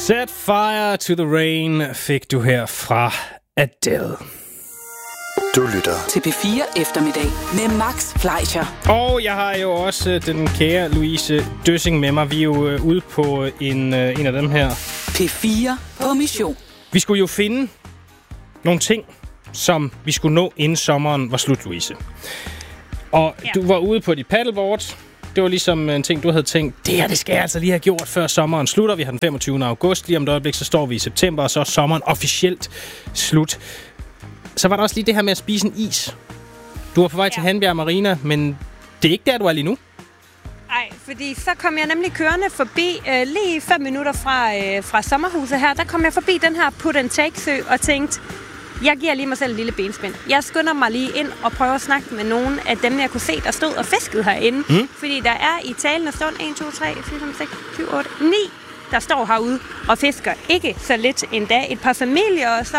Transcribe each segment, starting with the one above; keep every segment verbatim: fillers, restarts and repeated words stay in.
Set fire to the rain fik du her fra Adele. Du lytter til P fire Eftermiddag med Max Fleischer. Og jeg har jo også den kære Louise Døssing med mig. Vi er jo ude på en, en af dem her. P fire på mission. Vi skulle jo finde nogle ting, som vi skulle nå inden sommeren var slut, Louise. Og ja. Du var ude på dit paddleboard. Det var ligesom en ting, du havde tænkt, det her, det skal jeg altså lige have gjort, før sommeren slutter. Vi har den femogtyvende august. Lige om et øjeblik, så står vi i september, og så er sommeren officielt slut. Så var der også lige det her med at spise en is. Du var på vej ja. til Handbjerg Marina, men det er ikke der, du er lige nu. Nej, fordi så kom jeg nemlig kørende forbi, øh, lige fem minutter fra, øh, fra sommerhuset her, der kom jeg forbi den her Put and Take sø og tænkte, jeg giver lige mig selv en lille benspænd. Jeg skynder mig lige ind og prøver at snakke med nogen af dem, jeg kunne se, der stod og fiskede herinde. Mm. Fordi der er i talende stund en, to, tre, fire, fem, seks, syv, otte, ni, der står herude og fisker. Ikke så lidt endda. Et par familier og så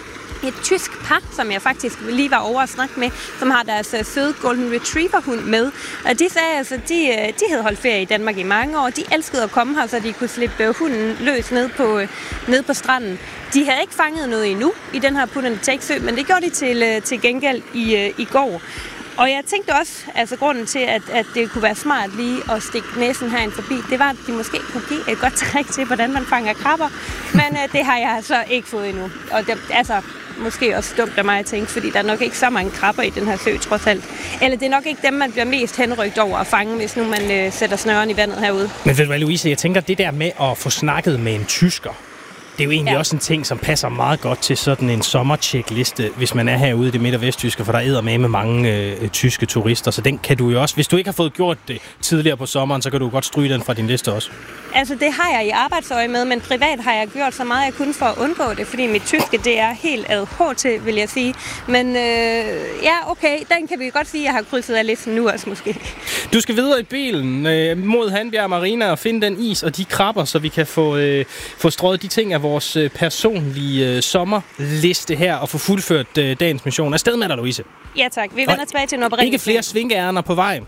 et tysk par, som jeg faktisk lige var over at snakke med, som har deres uh, søde Golden Retriever-hund med. Og de sagde altså, de, de havde holdt ferie i Danmark i mange år. De elskede at komme her, så de kunne slippe hunden løs ned på, uh, ned på stranden. De havde ikke fanget noget endnu i den her Put and Take sø, men det gjorde de til, uh, til gengæld i, uh, i går. Og jeg tænkte også, altså grunden til, at, at det kunne være smart lige at stikke næsen herind forbi, det var, at de måske kunne give et godt træk til, hvordan man fanger krabber. Men uh, det har jeg altså ikke fået endnu. Og det, altså, måske også dumt af mig at tænke, fordi der er nok ikke så mange krabber i den her sø, trods alt. Eller det er nok ikke dem, man bliver mest henrygt over at fange, hvis nu man øh, sætter snøren i vandet herude. Men ved du hvad, Louise, jeg tænker, det der med at få snakket med en tysker, det er jo egentlig ja. også en ting, som passer meget godt til sådan en sommercheckliste, hvis man er herude i det midt- og vesttyske, for der er med med mange øh, tyske turister, så den kan du jo også, hvis du ikke har fået gjort det tidligere på sommeren, så kan du godt stryge den fra din liste også. Altså, det har jeg i arbejdsøje med, men privat har jeg gjort så meget, jeg kunne for at undgå det, fordi mit tyske, det er helt ad H til, vil jeg sige. Men øh, ja, okay, den kan vi godt sige, at jeg har krydset af listen nu også måske. Du skal videre i bilen øh, mod Handbjerg Marina og finde den is og de krabber, så vi kan få, øh, få strøget de ting af vores øh, personlige øh, sommerliste her og få fuldført øh, dagens mission. Afsted med dig, Louise. Ja tak, vi vender og tilbage til Nordbrænd. Ikke flere svinkeærner på vej.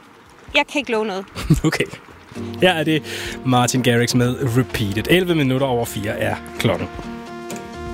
Jeg kan ikke love noget. Okay. Her er det Martin Garrix med Repeated. elleve minutter over fire er klokken.